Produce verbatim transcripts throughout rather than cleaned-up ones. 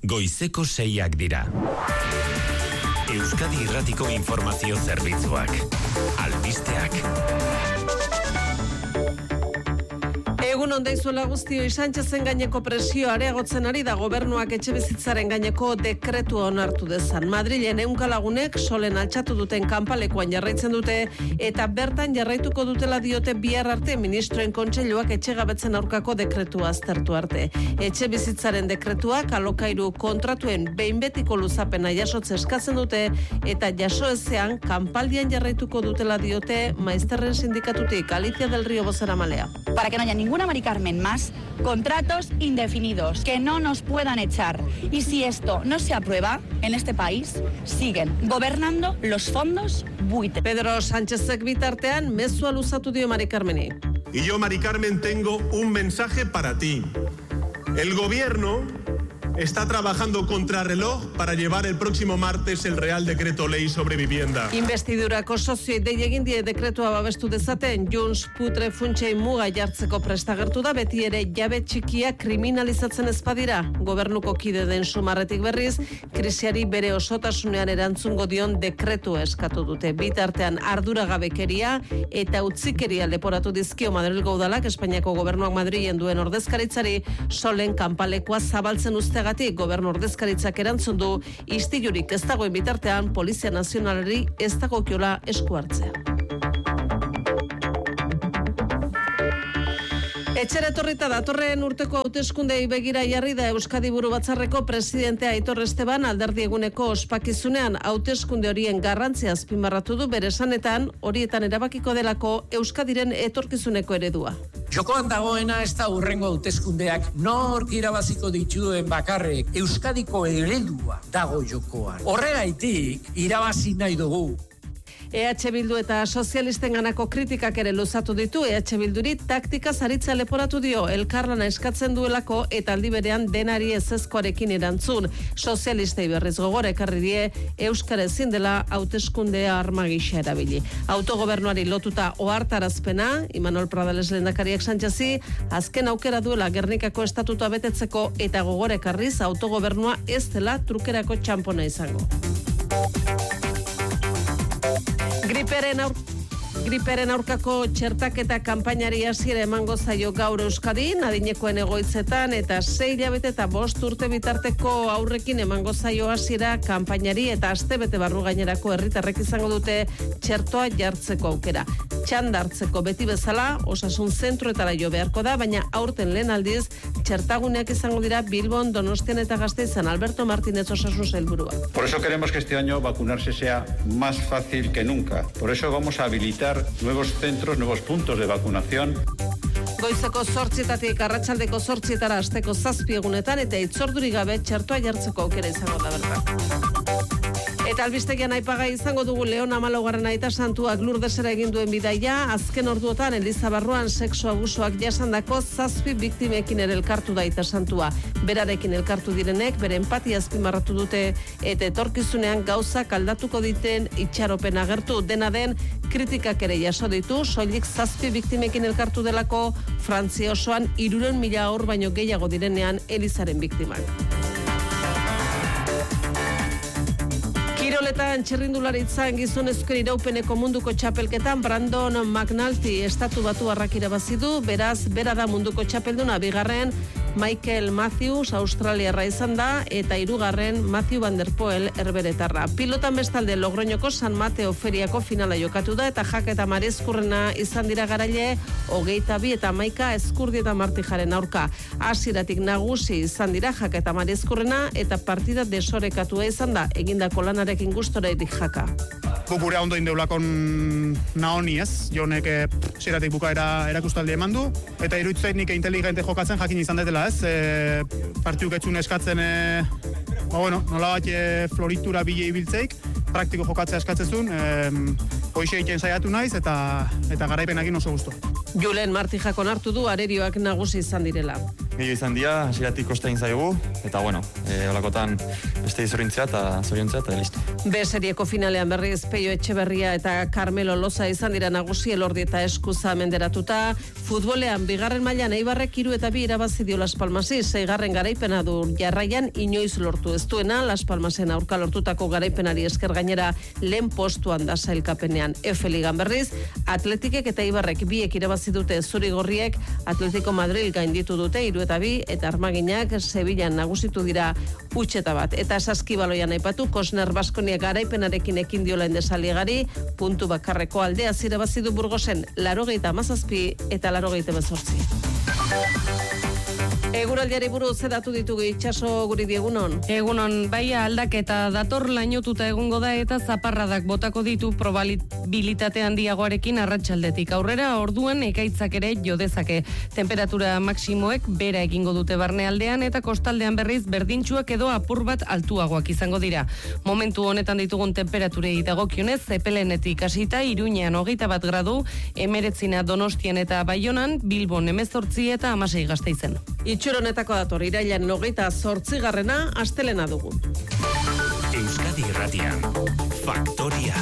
goizeko seiak dira. Euskadi Irratiko Informazio Zerbitzuak. Albisteak. Egun ondaizuela guztioi, Sánchezen gaineko presio areagotzen ari da gobernuak etxebizitzaren gaineko dekretua onartu dezan. Madrilen ehunka lagunek solen altxatu duten kanpalekoan jarraitzen dute eta bertan jarraituko dutela diote bihar arte ministroen kontseiluak etxegabetzen aurkako dekretua aztertu arte. Etxebizitzaren dekretuak alokairu kontratuen behin betiko luzapena jasotze eskatzen dute eta jaso ezean kanpaldian jarraituko dutela diote maizterren sindikatutik. Alicia del Río bozeramalea. Para que no haya ninguna Mari Carmen más, contratos indefinidos, que no nos puedan echar. Y si esto no se aprueba en este país, siguen gobernando los fondos buitre. Pedro Sánchezek bitartean mezua luzatu dio Mari Carmeni. Y yo, Mari Carmen, tengo un mensaje para ti. El gobierno está trabajando contrarreloj para llevar el próximo martes el Real Decreto Ley sobre vivienda. Investidurako sozioi dei egin die dekretua babestu dezaten, Junts putre funtsei muga jartzeko prestagertu da, beti ere jabe txikia kriminalizatzen ezpadira. Gobernuko kide den Sumarretik berriz, krisiari bere osotasunean erantzungo dion dekretu eskatu dute. Bitartean arduragabekeria eta utzikeria leporatu dizkio Madrilgo udalak Espainiako gobernuak Madrilen duen ordezkaritzari solen kanpalekoa zabaltzen uste gobernu ordezkaritzak erantzun du istilurik ez dagoen bitartean Polizia Nazionalari ez dagokiola esku hartzea. Etxera etorrita datorren urteko hauteskundei begira jarri da Euskadi Buru Batzarreko presidentea Aitor Esteban alderdi eguneko ospakizunean hauteskunde horien garrantzia azpimarratu du bere esanetan horietan erabakiko delako Euskadiren etorkizuneko eredua. Jokoan dagoena ez da hurrengo hauteskundeak nork irabaziko dituen bakarrek Euskadiko eredua dago jokoan. Horregaitik irabazi nahi dugu. E H Bildu eta sozialisten ganako kritikak ere luzatu ditu. E H Bilduri taktika zaritza leporatu dio, elkarlana eskatzen duelako eta aldi berean denari ezezkoarekin erantzun. Sozialistei berriz gogora ekarri die euskara ezin dela hauteskundea arma gisa erabili. Autogobernuari lotuta ohartarazpena, Imanol Pradales lehendakariak Sánchezi azken aukera duela Gernikako estatutua betetzeko eta gogora ekarriz autogobernua ez dela trukerako txampona izango. Griperen aur... Griperen aurkako txertaketa kanpainari hasiera emango zaio gaur Euskadin, adinekoen egoitzetan eta sei hilabete eta bost urte bitarteko aurrekin emango zaio hasiera kanpainari eta astebete barru gainerako herritarrek izango dute txertoa jartzeko aukera. Txanda hartzeko beti bezala, osasun zentroetara jo beharko da, baina aurten lehen aldiz txertaguneak izango dira Bilbon, Donostian eta Gasteizen. Alberto Martínez osasun sailburua. Por eso queremos que este año vacunarse sea más fácil que nunca. Por eso vamos a habilitar nuevos centros, nuevos puntos de vacunación. Goizeko zortzietatik arratsaldeko zortzietara asteko zazpi egunetan eta itzordurik gabe txertoa jartzeko aukera izango da bertan. Eta albistegian aipagai izango dugu Leon Amalogarren aita santuak Lurdesera egin duen bidaia, azken orduotan Eliza barruan sexu abusuak jasandako zazpi biktimekin ere elkartu da aita santua. Berarekin elkartu direnek bere empatia azpimarratu dute eta etorkizunean gauzak aldatuko diten itxaropen agertu. Dena den kritikak ere jaso ditu, soilik zazpi biktimekin elkartu delako Frantzia osoan hirurehun mila haur baino gehiago direnean Elizaren biktimak. Kiroletan txirrindularitzan gizonezkoen iraupeneko munduko txapelketan Brandon McNulty estatu batu harrak irabazi du, beraz, bera da munduko txapelduna, bigarren Michael Matthews australiarra izan da eta hirugarren Matthew Van Der Poel herberetarra. Pilotan bestalde Logroñoko San Mateo feriako finala jokatu da eta Jake eta Mari Ezkurrena izan dira garaile hogeita bi eta hamaika Ezkurdi eta Martijaren aurka. Hasieratik nagusi izan dira Jake eta Mari Ezkurrena eta partida desorekatua izan da egindako lanarekin gustora edik Jaka. Gure ondo indeulakon naoni ez, jonek zeratik bukaera erakustaldi eman du, eta iruditzait nik inteligente jokatzen jakin izan detela ez, e, partiuk etxun eskatzen, e, ba bueno, nola bat e, floritura bile ibiltzeik, praktiko jokatzea eskatzezun, e, hoxe egiten saiatu naiz, eta, eta garaipenakin oso gustu. Julen Martijakon hartu du arerioak nagusi izan direla. gehiago izan dira, hasieratik kosta egin zaigu, eta bueno, e, olakotan beste izorintzea eta zoriontzea eta listo. B serieko finalean berriz Peio Etxeberria eta Carmelo Loza izan dira nagusi Elordi eta Eskuza menderatuta. Futbolean bigarren mailan Eibarrek hiru eta bi irabazi dio Las Palmasi, seigarren garaipena du jarraian inoiz lortu ez duena, Las Palmasen aurka lortutako garaipenari esker gainera lehen postuan da sailkapenean. F Ligan berriz, Atletikek eta Eibarrek biek irabazi dute Zurigorriek, Atletico Madrid gainditu dute hiru eta bi, eta Armaginak Sevillan nagusitu dira utxeta bat. Eta saskibaloian aipatu, Kosner Baskoniak garaipenarekin ekin diola Endesaliegari, puntu bakarreko aldea zirabazi du Burgosen larogeita hamazazpi eta larogeita hemezortzi. Eguraldiari buruz edatu ditugu itxaso guri diegunon. Egunon, bai aldaketa dator lainotuta egongo da eta zaparradak botako ditu probabilitate handiagoarekin arratsaldetik aurrera, orduan ekaitzak ere jo dezake. Temperatura maksimoek bera egingo dute barnealdean eta kostaldean berriz berdintsuak edo apur bat altuagoak izango dira. Momentu honetan ditugun temperaturei dagokionez, Zepelenetik hasita Iruñean hogeita bat gradu, Emeretzina Donostian eta Baionan, Bilbon hemezortzi eta hamasei Gasteizen. Itxuronetako dator, irailan hogeita zortzigarrena astelena dugu. Euskadi Irratian, Faktoria.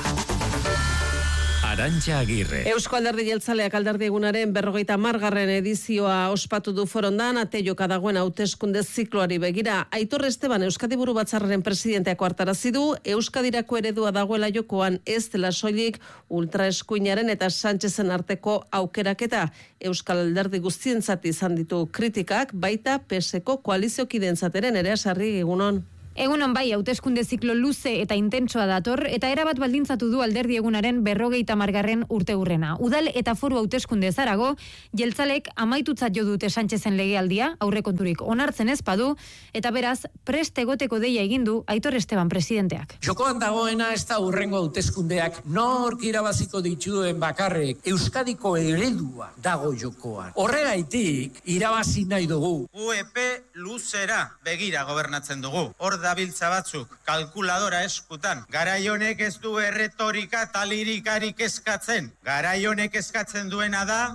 Arantxa Agirre. Eusko Alderdi Jeltzaleak alderdi egunaren berrogeita margarren edizioa ospatu du Forondan, ateioka dagoen hauteskunde zikloari begira. Aitor Esteban Euskadi Buru Batzarraren presidenteak hartarazi du, Euskadirako eredua dagoela jokoan ez dela soilik ultraeskuinaren eta Sánchezen arteko aukeraketa. Euskal Alderdi guztientzat izan ditu kritikak, baita P S ko koaliziokidentzateren ere sarri egunon. Egunon bai, hauteskunde ziklo luze eta intentsoa dator, eta erabat baldintzatu du alderdi egunaren berrogeita margarren urteurrena. Udal eta foru hauteskunde zarago, jeltzalek amaitutzat jo dute Sánchezen legealdia, aurrekonturik onartzen ez badu, eta beraz, prest egoteko deia egin du Aitor Esteban presidenteak. Jokoan dagoena ez da hurrengo hauteskundeak nork irabaziko dituen bakarrek, Euskadiko eredua dago jokoan. Horregaitik, irabazi nahi dugu. U E P luzera begira gobernatzen dugu. Hor dabiltza batzuk, kalkuladora eskutan. Garai honek ez du erretorika talirikarik eskatzen. Garai honek eskatzen duena da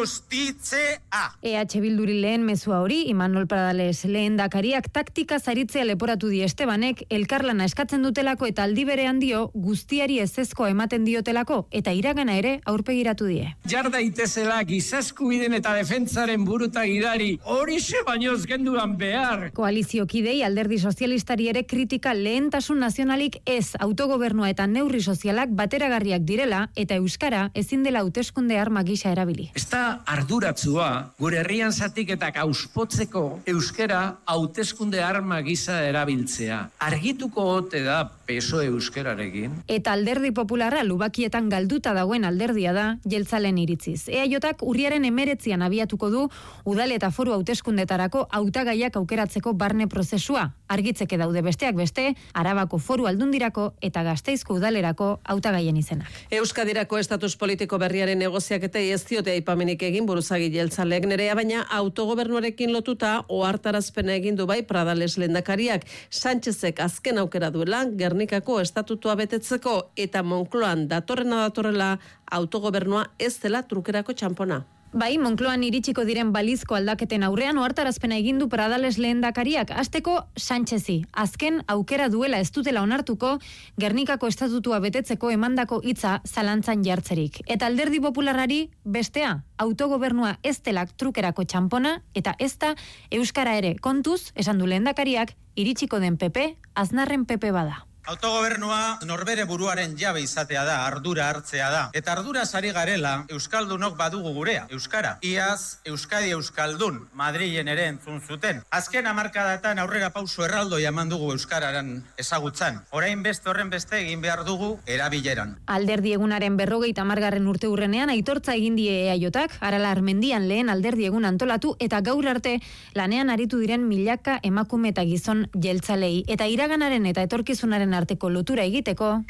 bustitzea. E H Bilduri lehen mezua hori, Imanol Pradales lehendakariak taktika zaritzea leporatu di Estebanek, elkarlana eskatzen dutelako eta aldi berean dio guztiari ezezkoa ematen diotelako, eta iragana ere aurpegiratu die. Jar daitezela gizaskubideen eta defentsaren buruta gidari, horixe bainoz genduan behar. Koaliziokidei alderdi sozialista ere kritika lehentasun nazionalik ez, autogobernua eta neurri sozialak bateragarriak direla eta euskara ezin dela hauteskunde arma gisa erabili. Ez da arduratzua gure herrian zatiketa auspotzeko euskara hauteskunde arma gisa erabiltzea. Argituko ote da P S O E euskararekin. Eta alderdi popularra lubakietan galduta dagoen alderdia da jeltzalen iritziz. E A Jak urriaren emeretzian abiatuko du udal eta foru hauteskundetarako hautagaiak aukeratzeko barne prozesua. Argitzeke daude besteak beste, Arabako foru aldundirako eta Gasteizko udalerako hautagaien izenak. Euskadirako estatus politiko berriaren negoziaketei ez diote aipamenik egin buruzagi jeltzaleek, nerea baina autogobernuarekin lotuta ohartarazpena egin du bai Pradales lehendakariak. Sánchezek azken aukera duela Gernikako estatutua betetzeko eta Moncloan datorrena datorrela autogobernua ez dela trukerako txampona. Bai, Moncloan iritsiko diren balizko aldaketen aurrean ohartarazpena egin du Pradales lehendakariak, hasteko Sánchezi. Azken aukera duela ez dutela onartuko Gernikako estatutua betetzeko emandako hitza zalantzan jartzerik. Eta alderdi popularrari bestea, autogobernua ez dela trukerako txampona eta ez da euskara ere. Kontuz, esan du lehendakariak, iritsiko den P P, Aznarren P P bada. Autogobernua norbere buruaren jabe izatea da, ardura hartzea da. Eta ardura sari garela, Euskaldunok badugu gurea, Euskara. Iaz, Euskadi Euskaldun, Madrilen ere entzun zuten. Azken hamarkadatan aurrera pauso erraldoi eman dugu Euskararen ezagutzan. Orain beste horren beste egin behar dugu erabileran. Alderdi egunaren berrogeita hamargarren urte urrenean aitortza egin die E A Jotak, Arala Armendian lehen alderdi egun antolatu eta gaur arte lanean aritu diren milaka emakume eta gizon jeltzalei. Eta iraganaren eta etorkizunaren arteko lotura egiteko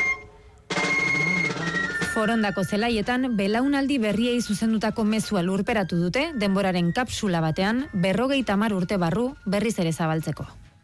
Forondako zelaietan belaunaldi berriei zuzendutako mezua lurperatu dute denboraren kapsula batean berrogeita hamar urte barru berriz ere zabaltzeko.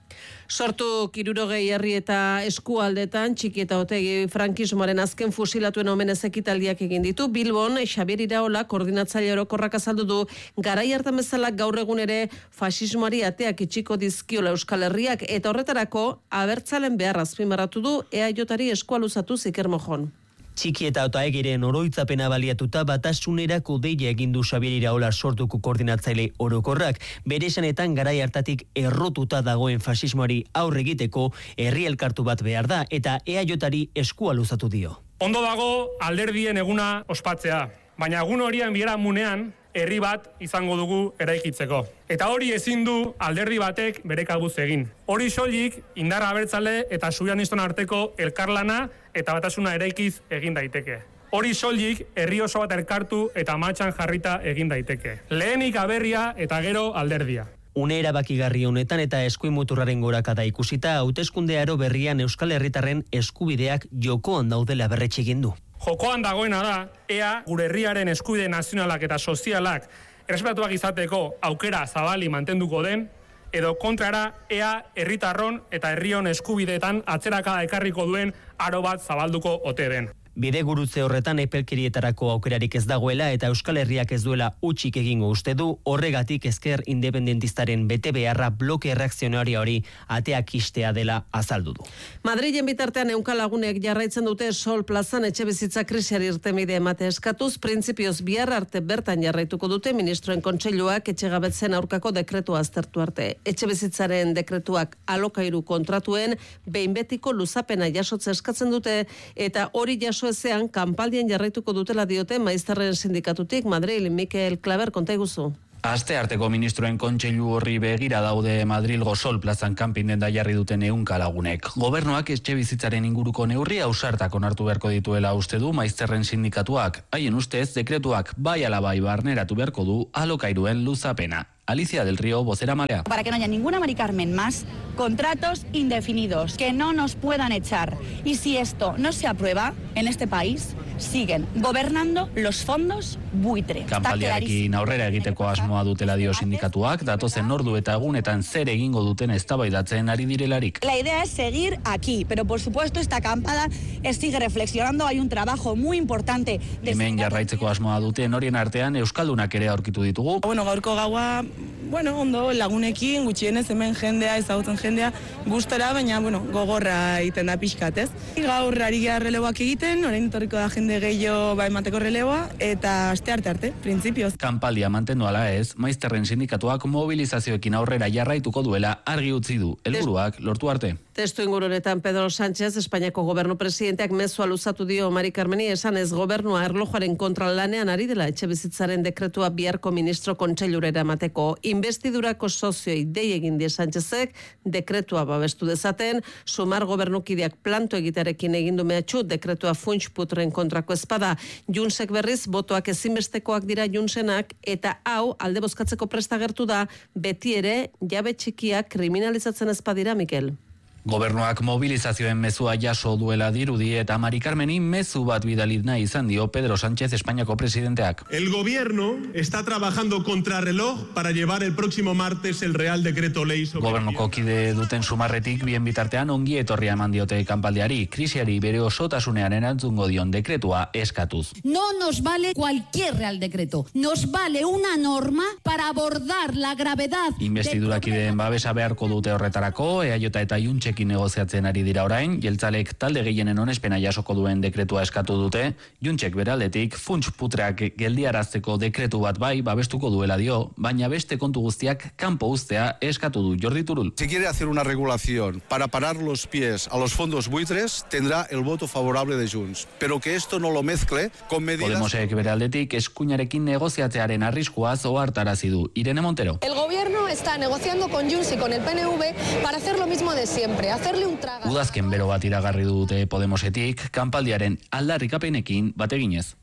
Sortu hirurogei herri eta eskualdetan txiki eta otegi frankismoaren azken fusilatuen omenez ekitaldiak egin ditu. Bilbon Xabier Iraola koordinatzaile orokorrak azaldu du garai hartan bezala gaur egun ere faxismoari ateak itxiko dizkiola Euskal Herriak eta horretarako abertzalen behar azpimarratu du E A Jari eskua luzatu Iker Mojon. Txiki eta otaegiren oroitzapena baliatuta batasunerako deia egin du Xabier Iraola Sortuko koordinatzaile orokorrak. Bere esanetan garai hartatik errotuta dagoen fasismoari aurre egiteko herri elkartu bat behar da eta E A Jari eskua luzatu dio. Ondo dago alderdien eguna ospatzea, baina egun horien biharamunean herri bat izango dugu eraikitzeko. Eta hori ezin du alderdi batek bere kabuz egin. Hori soilik indarra abertzale eta subianiston arteko elkarlana eta batasuna eraikiz egin daiteke. Hori soilik herri oso bat elkartu eta matxan jarrita egin daiteke. Lehenik aberria eta gero alderdia. Une erabakigarri honetan eta eskuin muturraren gorakada ikusita, hauteskunde aro berrian Euskal Herritarren eskubideak jokoan daudela berretxe egin du. Jokoan dagoena da, ea gure herriaren eskubide nazionalak eta sozialak errespetatuak izateko aukera zabali mantenduko den, edo kontrara ea herritarron eta herrion eskubideetan atzerakada ekarriko duen aro bat zabalduko ote den. Bide gurutze horretan epelkerietarako aukerarik ez dagoela eta Euskal Herriak ez duela utxik egingo uste du, horregatik ezker independentistaren bete beharra bloke erreakzionaria hori ateak istea dela azaldu du. Madrilen bitartean ehunka lagunek jarraitzen dute Sol plazan etxebizitza krisiari irtenbide emate eskatuz, printzipioz bihar arte bertan jarraituko dute ministroen kontseiluak etxegabetzen aurkako dekretua aztertu arte. Etxebizitzaren dekretuak alokairu kontratuen behin betiko luzapena jasotze eskatzen dute eta hori jaso ezean kanpaldian jarraituko dutela diote Maizterren sindikatutik. Madril, Mikel Klaber, konta iguzu. Aste arteko ministroen kontseilu horri begira daude Madrilgo Sol plazan kanpin denda jarri duten ehunka lagunek. Gobernuak etxebizitzaren inguruko neurri ausartak onartu beharko dituela uste du Maizterren sindikatuak. Haien ustez, dekretuak bai ala bai barneratu beharko du alokairuen luzapena. Alicia del Río, vocera malea. Para que no haya ninguna Mari Carmen más, contratos indefinidos, que no nos puedan echar. Y si esto no se aprueba en este país, siguen gobernando los fondos buitre. Kanpaldiarekin aurrera egiteko asmoa dutela dio sindikatuak, datozen ordu eta egunetan zer egingo duten eztabaidatzen ari direlarik. La idea es seguir aquí, pero por supuesto esta acampada sigue reflexionando, hay un trabajo muy importante. Hemen jarraitzeko asmoa duten horien artean euskaldunak ere aurkitu ditugu. Bueno, gaurko gaua, bueno, ondo lagunekin, gutxienez hemen jendea, ezagutzen jendea, gustora, baina, bueno, gogorra egiten da pixkat, ez? Gaur ari gara relevoak egiten, orain etorriko da jende gehiago ba emateko relevoa, eta aste arte arte, printzipioz. Kanpaldia mantendu ala ez, Maizterren sindikatuak mobilizazioekin aurrera jarraituko duela argi utzi du, helburuak lortu arte. Testu ingurunetan Pedro Sánchez, Espainiako gobernu presidenteak mezua luzatu dio Mari Carmeni, esan ez gobernua erlojuaren kontra lanean ari dela etxebizitzaren dekretua biharko ministro kontseilurera emateko. Investidurako sozioi dei egin die Sánchezek dekretua babestu dezaten, Sumar gobernukideak planto egitearekin egin du mehatxu dekretua funts putren kontrako espada. Junsek berriz botoak ezinbestekoak dira Junsenak eta hau alde bozkatzeko presta gertu da beti ere jabe txikiak kriminalizatzen espadira, Mikel. Gobernuak mobilizazioen mezua jaso duela dirudi eta Mari Carmeni mezu bat bidalit nahi izan dio Pedro Sánchez, Espainiako presidenteak. El gobierno está trabajando contrarreloj para llevar el próximo martes el Real Decreto Ley sobre... Gobernuko kide duten sumarretik bien bitartean ongi etorria eman diote kanpaldiari, krisiari bere osotasunean erantzungo dion dekretua eskatuz. No nos vale cualquier Real Decreto, nos vale una norma para abordar la gravedad... Investidurakideen babesa beharko dute horretarako, E A J eta Juntsek negoziatzen ari dira orain, jeltzalek talde gehienen onespena jasoko duen dekretua eskatu dute, Juntsek beraldetik funts putreak geldiarazteko dekretu bat bai babestuko duela dio, baina beste kontu guztiak kanpo uztea eskatu du Jordi Turul. Si quiere hacer una regulación para parar los pies a los fondos buitres, tendrá el voto favorable de Junts, pero que esto no lo mezcle con medidas... Podemosek beraldetik eskuinarekin negoziatzearen arriskuaz ohartarazi du. Irene Montero. El gobierno está negociando con Junts y con el P N V para hacer lo mismo de siempre. Hacerle un traga. Udazken bero bat iragarri dute Podemosetik, kanpaldiaren aldarrikapenekin bateginez.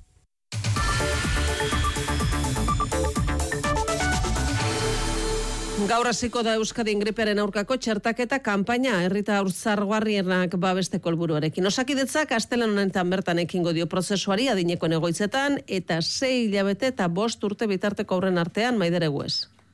Gaur hasiko da Euskadin gripearen aurkako txertaketa kanpaina herritar zaurgarrienak babesteko helburuarekin. Osakidetzak astelehen honetan bertan ekingo dio prozesuari adinekoen egoitzetan eta sei hilabete eta bost urte bitarteko aurren artean Maider Egues.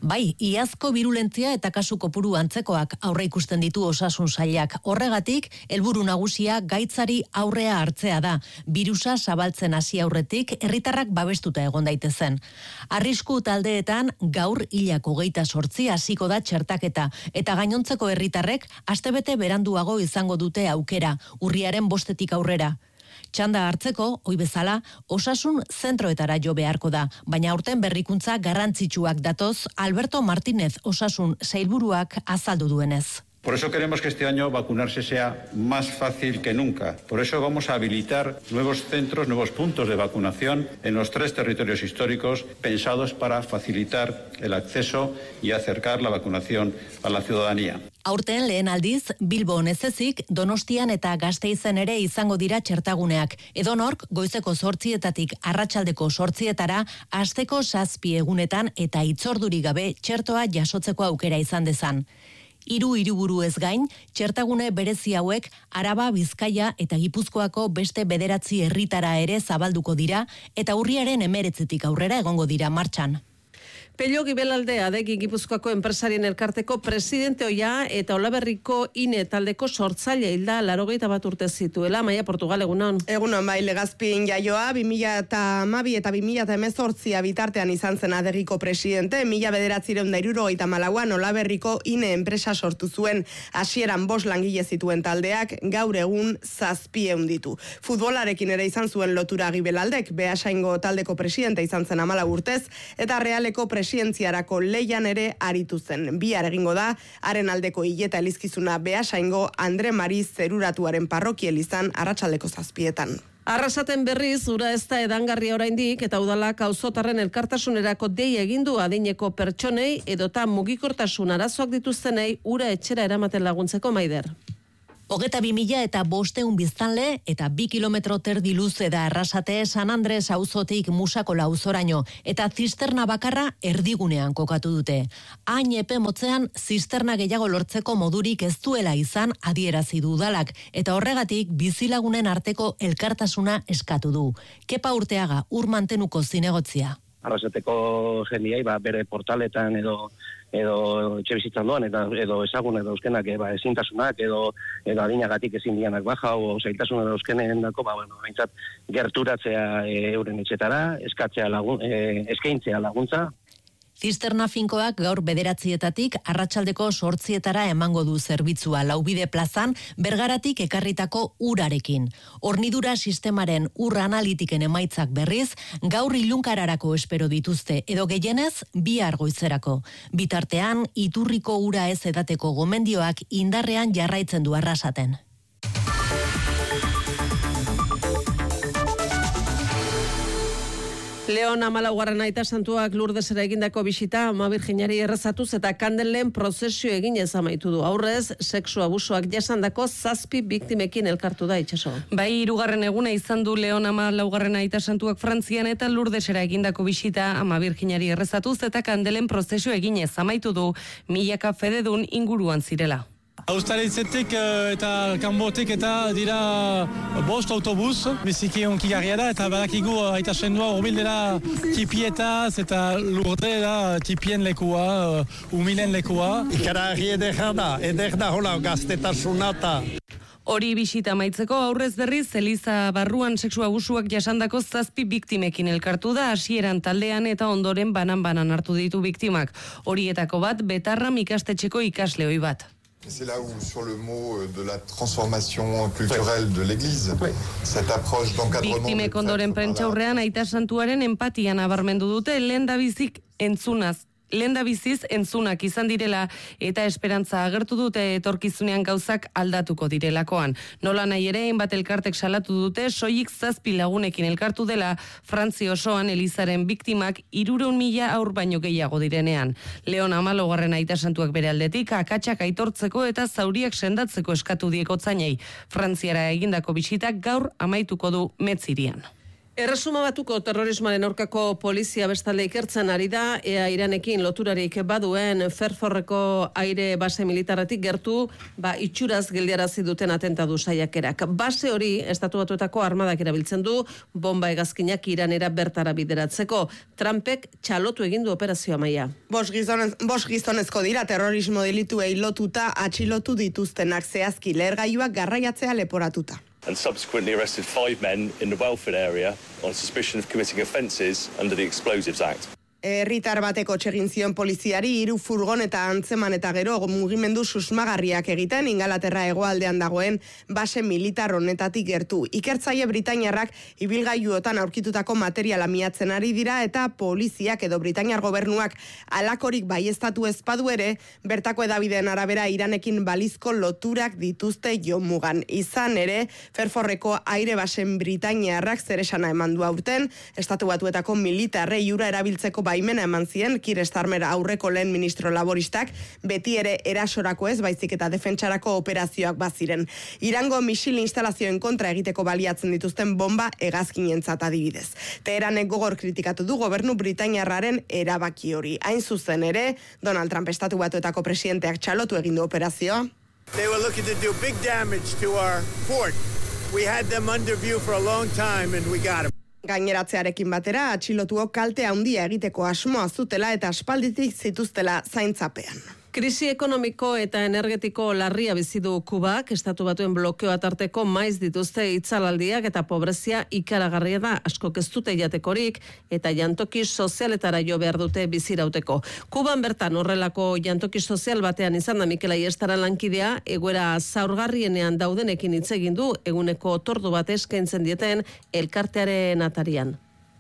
Bai, iazko birulentzia eta kasu kopuru antzekoak aurre ikusten ditu osasun sailak. Horregatik, helburu nagusia gaitzari aurrea hartzea da. Birusa zabaltzen hasi aurretik herritarrak babestuta egon daitezen. Arrisku taldeetan gaur hilak hogeita zortzi hasiko da txertaketa eta gainontzeko herritarrek astebete beranduago izango dute aukera, urriaren bostetik aurrera. Txanda hartzeko, oi bezala, osasun zentroetara jo beharko da, baina aurten berrikuntza garrantzitsuak datoz Alberto Martínez osasun sailburuak azaldu duenez. Por eso queremos que este año vacunarse sea más fácil que nunca. Por eso vamos a habilitar nuevos centros, nuevos puntos de vacunación en los tres territorios históricos pensados para facilitar el acceso y acercar la vacunación a la ciudadanía. Aurten lehen aldiz, Bilbon ez ezik, Donostian eta Gasteizen ere izango dira txertaguneak. Edonork, goizeko zortzietatik arratsaldeko zortzietara, asteko zazpi egunetan eta itzorduri gabe txertoa jasotzeko aukera izan dezan. Hiru hiriburu ez gain, txertagune berezi hauek Araba, Bizkaia eta Gipuzkoako beste bederatzi herritara ere zabalduko dira eta urriaren hemeretzitik aurrera egongo dira martxan. Pello Gibelalde Adegi Gipuzkoako enpresarien elkarteko presidente oia eta Olaberriko ine taldeko sortzaile hilda laurogeita bat urte zituela. Maia Portugal, egunon. Egunon, bai, Legazpin jaioa, bi mila hamabi eta bi mila hemezortzi bitartean izan zen Adegiko presidente, mila bederatziehun eta hirurogeita hamalauan Olaberriko ine enpresa sortu zuen, hasieran bost langile zituen taldeak, gaur egun zazpieun ditu. Futbolarekin ere izan zuen lotura Gibelaldek, Beasaingo taldeko presidente izan zen hamalau urtez, eta Realeko presidenziarako leian ere aritu zen. Bihar egingo da, haren aldeko hileta elizkizuna Beasaingo Andre Mari Zeruratuaren parrokielizan arratsaldeko zazpietan. Arrasaten berriz, ura ez da edangarria oraindik eta udalak auzotarren elkartasunerako dei egindu adineko pertsonei edota mugikortasun arazoak dituztenei ura etxera eramaten laguntzeko. Maider. Hogeta bi mila eta bosteun biztanle eta bi kilometro terdi luze da Arrasate San Andres auzotik Musakola auzoraino eta zisterna bakarra erdigunean kokatu dute. Hain epe motzean zisterna gehiago lortzeko modurik ez duela izan adierazi du udalak eta horregatik bizilagunen arteko elkartasuna eskatu du. Kepa Urteaga, ur mantenuko zinegotzia. Arrasateko jendiai, ba, bere portaletan edo edo etxe bizitzan doan, eta, edo ezagun edo euskenak ba, ezintasunak, edo, edo adinagatik ezin dianak baja, o zailtasuna edo euskenen dako, ba, bueno, haintzat gerturatzea e, euren etxetara, eskatzea lagun, e, eskaintzea laguntza. Zisterna finkoak gaur bederatzietatik arratsaldeko sortzietara emango du zerbitzua Laubide plazan Bergaratik ekarritako urarekin. Hornidura sistemaren ur analitiken emaitzak berriz gaur ilunkararako espero dituzte edo gehienez bihar goizerako. Bitartean iturriko ura ez edateko gomendioak indarrean jarraitzen du Arrasaten. Leon hamalaugarren aita santuak Lurdesera egindako bisita Ama Birjinari errezatuz eta kandelen prozesio eginez amaitu du. Aurrez, sexu abusoak jasandako zazpi biktimekin elkartu da itxaso. Bai, hirugarren eguna izan du Leon hamalaugarren aita santuak Frantzian eta Lurdesera egindako bisita Ama Birjinari errezatuz eta kandelen prozesio eginez amaitu du milaka fededun inguruan zirela. Austaritzetik eta kanbotik eta dira bost autobus, biziki onki garria da, eta badakigu aita sendua urbil dela tipietaz eta Lurde da tipien lekua, umilen lekua. Ikaragarri eder da, eder da hola gaztetasunata. Hori bisita amaitzeko aurrez berriz Eliza barruan sexu abusuak jasandako zazpi biktimekin elkartu da hasieran taldean eta ondoren banan-banan hartu ditu biktimak. Horietako bat Betarram ikastetxeko ikasle ohi bat. C'est là où, sur le mot de la transformation culturelle de l'Église, cette approche d'encadrement... Biktimek ondoren prentxaurrean aita santuaren empatian nabarmendu dute lehendabizik entzunaz. Lehendabiziz entzunak izan direla eta esperantza agertu dute etorkizunean gauzak aldatuko direlakoan. Nola nahi ere, hainbat elkartek salatu dute, soilik zazpi lagunekin elkartu dela Frantzi osoan Elizaren biktimak hirurehun mila aur baino gehiago direnean. Leon hamalaugarren aita santuak bere aldetik akatsak aitortzeko eta zauriak sendatzeko eskatu dieko zainei. Frantziara egindako bisitak gaur amaituko du Metzirian. Erresuma Batuko terrorismoaren aurkako polizia bestalde ikertzen ari da, ea Iranekin loturarik baduen Ferforreko aire base militarretik gertu, ba itxuraz geldiarazi duten atentatu saiakerak. Base hori Estatu Batuetako armadak erabiltzen du bomba hegazkinak Iranera bertara bideratzeko. Trumpek txalotu egin du operazioa maila. Bost gizonez, bost gizonezko dira terrorismo delituei lotuta atxilotu dituztenak zehazki lehergailuak garraiatzea leporatuta. And subsequently arrested five men in the Welford area on suspicion of committing offences under the Explosives Act. Herritar bateko txegin zion poliziari hiru furgon eta antzeman eta gero mugimendu susmagarriak egiten Ingalaterra hegoaldean dagoen base militar honetatik gertu. Ikertzaile britainiarrak ibilgailuotan aurkitutako materiala miatzen ari dira eta poliziak edo britainiar gobernuak alakorik baieztatu ez badu ere, bertako edabideen arabera Iranekin balizko loturak dituzte jomugan. Izan ere, Ferforreko aire basen britainiarrak zeresana eman du aurten, Estatu Batuetako militarrei ura erabiltzeko baimena eman zien Keir Starmer aurreko lehen ministro laboristak, beti ere erasorako ez, baizik eta defentsarako operazioak baziren. Irango misil instalazioen kontra egiteko baliatzen dituzten bomba hegazkinentzat adibidez. Teheranek gogor kritikatu du gobernu britainiarraren erabaki hori. Hain zuzen ere, Donald Trump Estatu Batuetako presidenteak txalotu egin du operazioa. They were looking to do big damage to our port. We had them under view for a long time and we got them. Gaineratzearekin batera, atxilotuok kalte handia egiteko asmoa zutela eta aspalditik zituztela zaintzapean. Krisi ekonomiko eta energetiko larria bizi du Kubak, Estatu Batuen blokeoa tarteko maiz dituzte itzalaldiak eta pobrezia ikaragarria da, asko ez dute jatekorik eta jantoki sozialetara jo behar dute bizirauteko. Kuban bertan horrelako jantoki sozial batean izan da Mikel Aiestara lankidea, egoera zaurgarrienean daudenekin hitz egin du eguneko otordu bat eskaintzen dieten elkartearen atarian.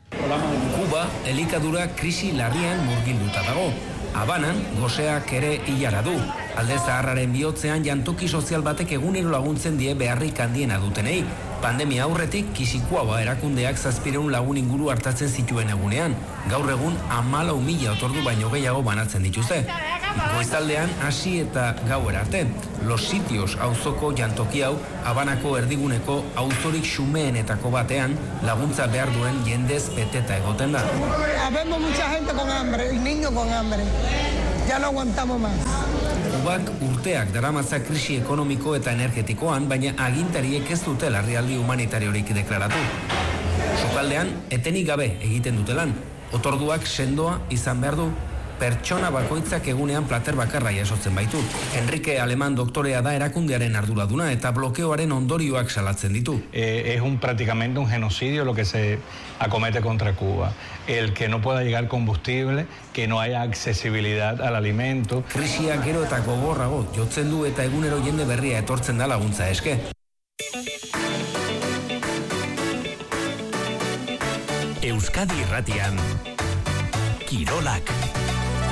Kuba elikadura krisi larrian murgilduta dago. Habanan, goseak ere hilara du. Alde zaharraren bihotzean jantoki sozial batek egunero laguntzen die beharrik handiena dutenei. Pandemia aurretik Kisikuawa erakundeak zazpireun lagun inguru hartatzen zituen egunean. Gaur egun hamalau mila otordu baino gehiago banatzen dituzte. Goizaldean hasi eta gauera arte. Los Sitios auzoko jantoki hau Habanako erdiguneko auzorik xumeenetako batean laguntza behar duen jendez beteta egoten da. Habemos mucha gente con hambre, y niños con hambre. Ya no aguantamos más. Kubak urteak daramatza krisi ekonomiko eta energetikoan, baina agintariek ez dute larrialdi humanitariorik deklaratu. Sukaldean, etenik gabe egiten dutelan. Otorduak sendoa izan behar du. Pertsona bakoitzak egunean plater bakarra jasotzen baitu. Enrique Alemán doktorea da erakundearen arduraduna eta blokeoaren ondorioak salatzen ditu. Eh, es un, prácticamente un genocidio lo que se acomete contra Cuba. El que no pueda llegar combustible, que no haya accesibilidad al alimento. Krisia gero eta gogorrago jotzen du eta egunero jende berria etortzen da laguntza eske. Euskadi Irratian, Kirolak.